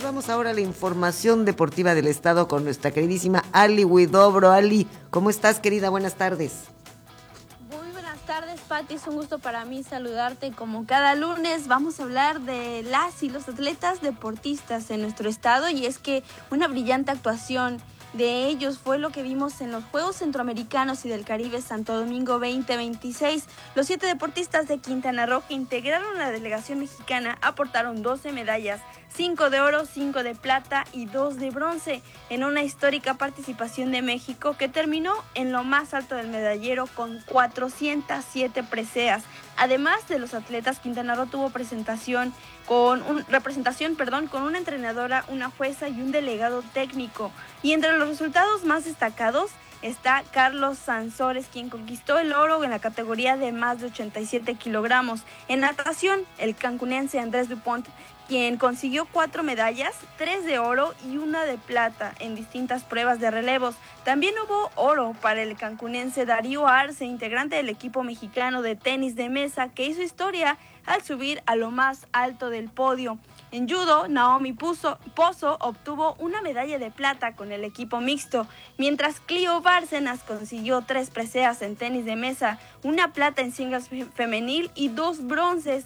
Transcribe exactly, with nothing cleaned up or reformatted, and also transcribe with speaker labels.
Speaker 1: vamos ahora a la información deportiva del estado con nuestra queridísima Ali Huidobro. Ali, ¿cómo estás, querida? Buenas tardes.
Speaker 2: Muy buenas tardes, Pati. Es un gusto para mí saludarte. Como cada lunes vamos a hablar de las y los atletas deportistas en nuestro estado, y es que una brillante actuación de ellos fue lo que vimos en los Juegos Centroamericanos y del Caribe Santo Domingo veinte veintiséis. Los siete deportistas de Quintana Roo que integraron la delegación mexicana aportaron doce medallas, cinco de oro, cinco de plata y dos de bronce, en una histórica participación de México que terminó en lo más alto del medallero con cuatrocientas siete preseas. Además de los atletas, Quintana Roo tuvo presentación con un, representación perdón, con una entrenadora, una jueza y un delegado técnico. Y entre los resultados más destacados está Carlos Sansores, quien conquistó el oro en la categoría de más de ochenta y siete kilogramos. En natación, el cancunense Andrés Dupont, quien consiguió cuatro medallas, tres de oro y una de plata en distintas pruebas de relevos. También hubo oro para el cancunense Darío Arce, integrante del equipo mexicano de tenis de mesa, que hizo historia al subir a lo más alto del podio. En judo, Naomi Pozo, Pozo obtuvo una medalla de plata con el equipo mixto, mientras Clio Bárcenas consiguió tres preseas en tenis de mesa, una plata en singles femenil y dos bronces